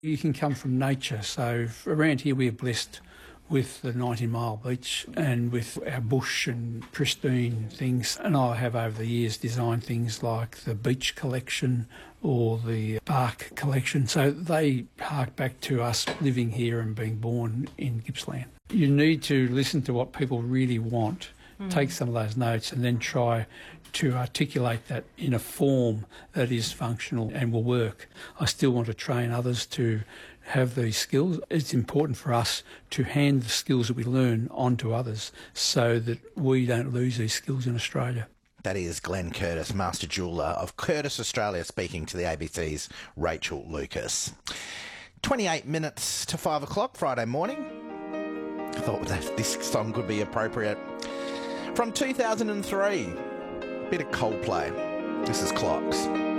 You can come from nature. So around here we're blessed with the 90 Mile Beach and with our bush and pristine things. And I have over the years designed things like the beach collection or the bark collection. So they hark back to us living here and being born in Gippsland. You need to listen to what people really want, take some of those notes and then try to articulate that in a form that is functional and will work. I still want to train others to have these skills. It's important for us to hand the skills that we learn on to others so that we don't lose these skills in Australia. That is Glenn Curtis, Master Jeweller of Curtis Australia, speaking to the ABC's Rachel Lucas. 28 minutes to 5 o'clock Friday morning. I thought that this song could be appropriate. From 2003, bit of Coldplay. This is Clocks.